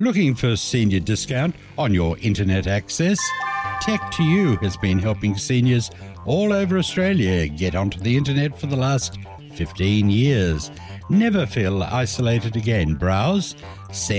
Looking for senior discount on your internet access? Tech2U has been helping seniors all over Australia get onto the internet for the last 15 years. Never feel isolated again. Browse, send